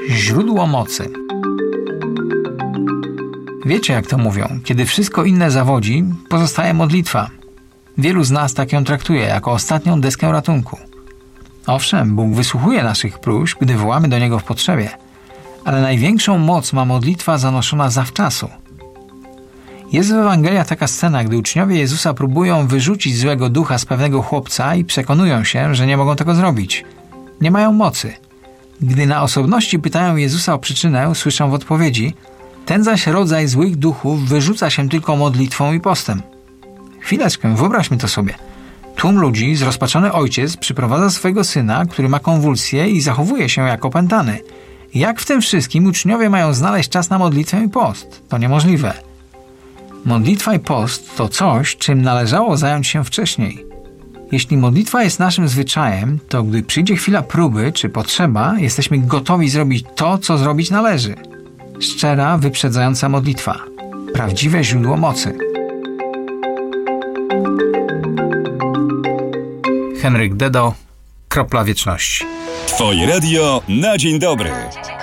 Źródło mocy. Wiecie, jak to mówią, kiedy wszystko inne zawodzi, pozostaje modlitwa. Wielu z nas tak ją traktuje, jako ostatnią deskę ratunku. Owszem, Bóg wysłuchuje naszych próśb, gdy wołamy do Niego w potrzebie, ale największą moc ma modlitwa zanoszona zawczasu. Jest w Ewangeliach taka scena, gdy uczniowie Jezusa próbują wyrzucić złego ducha z pewnego chłopca i przekonują się, że nie mogą tego zrobić. Nie mają mocy. Gdy na osobności pytają Jezusa o przyczynę, słyszą w odpowiedzi: ten zaś rodzaj złych duchów wyrzuca się tylko modlitwą i postem. Chwileczkę, wyobraźmy to sobie. Tłum ludzi, zrozpaczony ojciec przyprowadza swojego syna, który ma konwulsję i zachowuje się jak opętany. Jak w tym wszystkim uczniowie mają znaleźć czas na modlitwę i post? To niemożliwe. Modlitwa i post to coś, czym należało zająć się wcześniej. Jeśli modlitwa jest naszym zwyczajem, to gdy przyjdzie chwila próby czy potrzeba, jesteśmy gotowi zrobić to, co zrobić należy. Szczera, wyprzedzająca modlitwa. Prawdziwe źródło mocy. Henryk Dedo, Kropla Wieczności. Twoje radio na dzień dobry.